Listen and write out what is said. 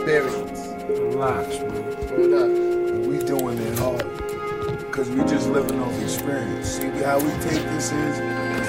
experience. Relax, man. Word up. We doing it hard. Because we just living off experience. See, how we take this is